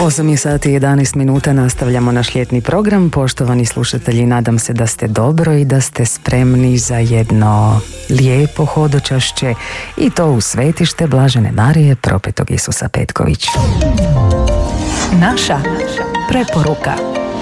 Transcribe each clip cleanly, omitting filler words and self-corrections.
8 je sati 11 minuta, nastavljamo naš ljetni program. Poštovani slušatelji, nadam se da ste dobro i da ste spremni za jedno lijepo hodočašće i to u svetište Blažene Marije propetog Isusa Petković. Naša preporuka.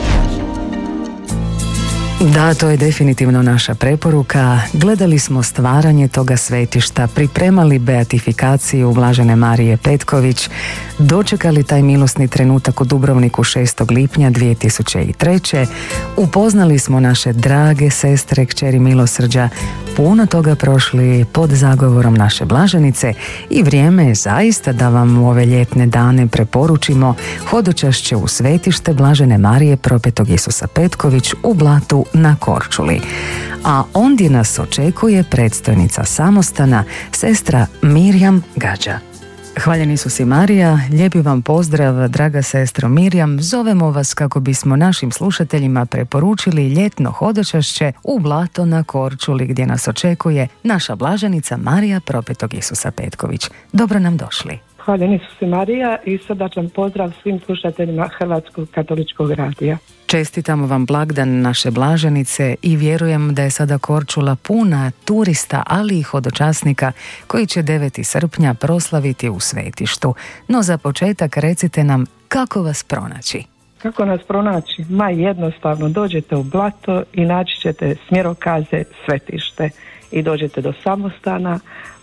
Da, to je definitivno naša preporuka. Gledali smo stvaranje toga svetišta, pripremali beatifikaciju Blažene Marije Petković, dočekali taj milosni trenutak u Dubrovniku 6. lipnja 2003. Upoznali smo naše drage sestre, kćeri milosrđa, puno toga prošli pod zagovorom naše blaženice i vrijeme je zaista da vam u ove ljetne dane preporučimo hodočašće u svetište Blažene Marije propetog Isusa Petković u Blatu na Korčuli. A ondje nas očekuje predstojnica samostana, sestra Mirjam Gađa. Hvaljen Isus i Marija, lijepi vam pozdrav, draga sestro Mirjam. Zovemo vas kako bismo našim slušateljima preporučili ljetno hodočašće u Blato na Korčuli, gdje nas očekuje naša blaženica Marija propetog Isusa Petković. Dobro nam došli. Hvaljen Isus i Marija i srdačan pozdrav svim slušateljima Hrvatskog katoličkog radija. Čestitamo vam blagdan naše blaženice i vjerujem da je sada Korčula puna turista, ali i hodočasnika koji će 9. srpnja proslaviti u svetištu. No za početak recite nam kako vas pronaći. Kako nas pronaći? Jednostavno, dođete u Blato i naći ćete smjerokaze svetište i dođete do samostana,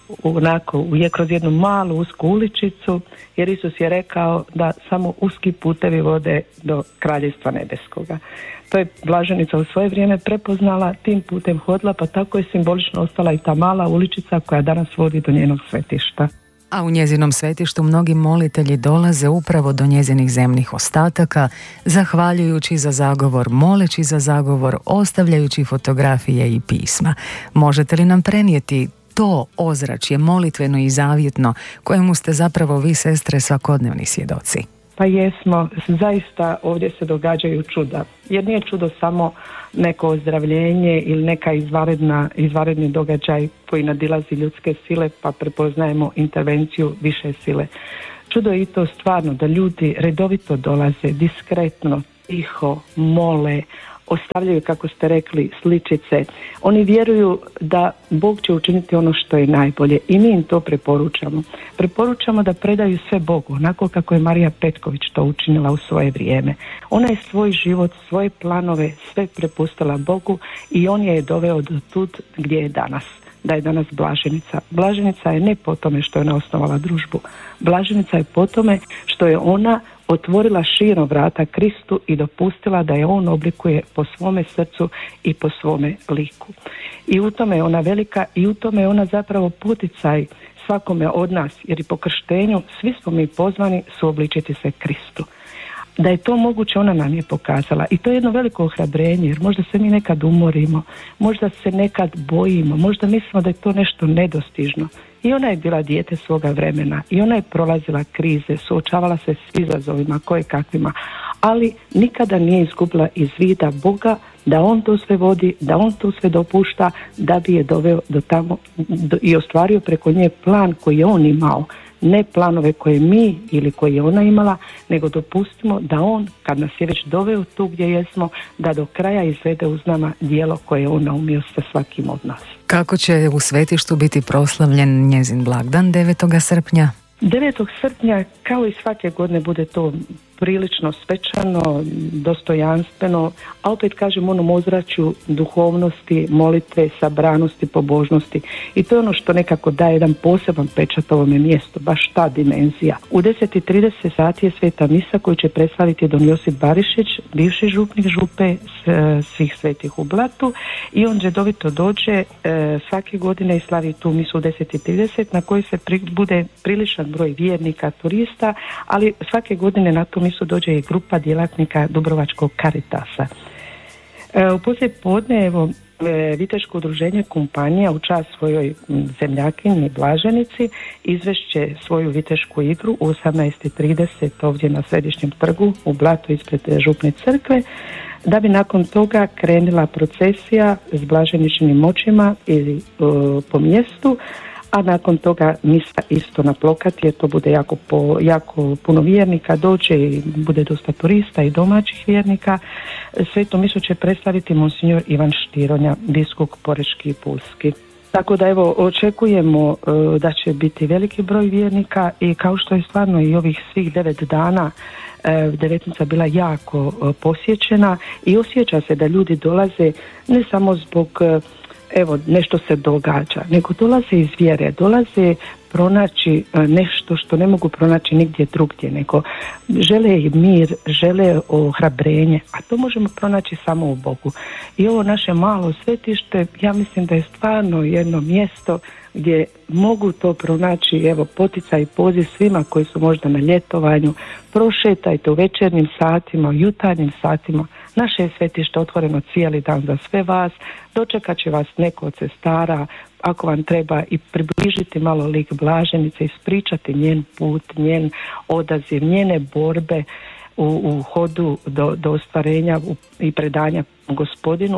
kroz jednu malu usku uličicu, jer Isus je rekao da samo uski putevi vode do Kraljevstva nebeskoga. To je blaženica u svoje vrijeme prepoznala, tim putem hodila, pa tako je simbolično ostala i ta mala uličica koja danas vodi do njenog svetišta. A u njezinom svetištu mnogi molitelji dolaze upravo do njezinih zemnih ostataka, zahvaljujući za zagovor, moleći za zagovor, ostavljajući fotografije i pisma. Možete li nam prenijeti to ozračje molitveno i zavjetno kojemu ste zapravo vi, sestre, svakodnevni svjedoci? Pa jesmo, zaista ovdje se događaju čuda, jer nije čudo samo neko ozdravljenje ili neka izvanredni događaj koji nadilazi ljudske sile, pa prepoznajemo intervenciju više sile. Čudo je i to stvarno da ljudi redovito dolaze, diskretno, tiho, mole, ostavljaju, kako ste rekli, sličice. Oni vjeruju da Bog će učiniti ono što je najbolje i mi im to preporučamo. Preporučamo da predaju sve Bogu, onako kako je Marija Petković to učinila u svoje vrijeme. Ona je svoj život, svoje planove, sve prepustila Bogu i on je doveo do tud gdje je danas. Da je danas blaženica. Blaženica je ne po tome što je ona osnovala družbu. Blaženica je po tome što je ona otvorila širom vrata Kristu i dopustila da je on oblikuje po svome srcu i po svome liku. I u tome je ona velika i u tome je ona zapravo poticaj svakome od nas, jer i po krštenju svi smo mi pozvani suobličiti se Kristu. Da je to moguće, ona nam je pokazala i to je jedno veliko ohrabrenje, jer možda se mi nekad umorimo, možda se nekad bojimo, možda mislimo da je to nešto nedostižno. I ona je bila dijete svoga vremena i ona je prolazila krize, suočavala se s izazovima kakvima, ali nikada nije izgubila iz vida Boga, da on to sve vodi, da on to sve dopušta, da bi je doveo do tamo i ostvario preko nje plan koji je on imao. Ne planove koje mi ili koje je ona imala, nego dopustimo da on, kad nas je već doveo tu gdje jesmo, da do kraja izvede uz nama djelo koje je on naumio sa svakim od nas. Kako će u svetištu biti proslavljen njezin blagdan 9. srpnja? 9. srpnja, kao i svake godine, bude to prilično svečano, dostojanstveno, a opet kažem onom ozračju duhovnosti, molitve, sabranosti, pobožnosti. I to je ono što nekako daje jedan poseban pečat ovome mjestu, baš ta dimenzija. U 10:30 sati je sveta misa koju će predstaviti don Josip Barišić, bivši župnik župe svih svetih u Blatu, i on redovito dođe svake godine i slavi tu misu u 10:30 na kojoj se bude priličan broj vjernika, turista, ali svake godine na tu misu dođe i grupa djelatnika Dubrovačkog Caritasa. U poslijepodne, Viteško udruženje kompanija u čast svojoj zemljakinji blaženici izvešće svoju vitešku igru u 18:30 ovdje na Središnjem trgu u Blatu ispred župne crkve, da bi nakon toga krenula procesija s blaženičnim moćima po mjestu, a nakon toga misa isto na Plokati, jer to bude jako puno vjernika dođe i bude dosta turista i domaćih vjernika. Svetu misu će predstaviti monsignor Ivan Štironja, biskup Porečki i Pulski. Tako da evo očekujemo da će biti veliki broj vjernika i kao što je stvarno i ovih svih 9 dana Devetnica bila jako posjećena i osjeća se da ljudi dolaze ne samo zbog evo nešto se događa, nego dolaze iz vjere, dolaze pronaći nešto što ne mogu pronaći nigdje drugdje, nego žele mir, žele ohrabrenje, a to možemo pronaći samo u Bogu. I ovo naše malo svetište, ja mislim da je stvarno jedno mjesto gdje mogu to pronaći, evo poticaj i poziv svima koji su možda na ljetovanju, prošetajte u večernjim satima, u jutarnjim satima, naše je svetište otvoreno cijeli dan za sve vas, dočekat će vas neko od sestara, ako vam treba i približiti malo lik blaženice, ispričati njen put, njen odaziv, njene borbe u hodu do ostvarenja i predanja Gospodinu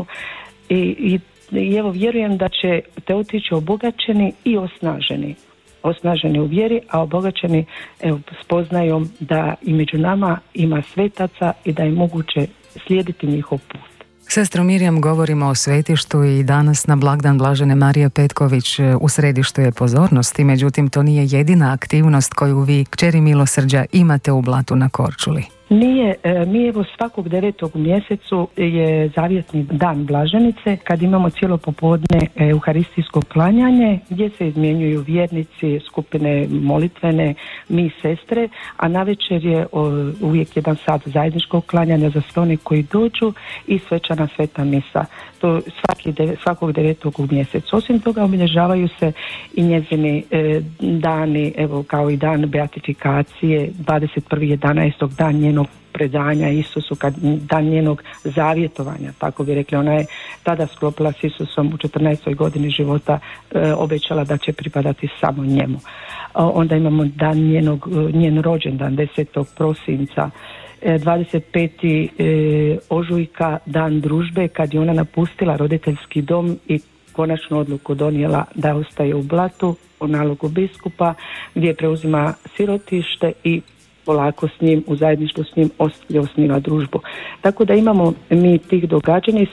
i evo vjerujem da će te otići obogaćeni i osnaženi u vjeri, a obogaćeni evo spoznajom da i među nama ima svetaca i da je moguće slijediti njihov put. Sestro Mirjam, govorimo o svetištu i danas na blagdan Blažene Marije Petković u središtu je pozornosti, međutim to nije jedina aktivnost koju vi, kćeri milosrđa, imate u Blatu na Korčuli. Nije, mi evo svakog 9. u mjesecu je zavjetni dan Blaženice kad imamo cijelo popodne euharistijsko klanjanje gdje se izmjenjuju vjernici, skupine molitvene, mi sestre, a navečer je uvijek jedan sat zajedničkog klanjanja za sve one koji dođu i svečana sveta misa. To svakog 9. u mjesecu. Osim toga obilježavaju se i njezini dani, evo kao i dan beatifikacije, 21.11. dan njenog predanja Isusu, dan njenog zavjetovanja, tako bi rekli. Ona je tada sklopila s Isusom u 14. godini života, obećala da će pripadati samo njemu. Onda imamo dan njen rođendan 10. prosinca, 25. ožujka, dan družbe, kad je ona napustila roditeljski dom i konačnu odluku donijela da ostaje u Blatu po nalogu biskupa, gdje preuzima sirotište i polako s njim, u zajedništvu s njim osniva družbu. Tako da imamo mi tih događanja i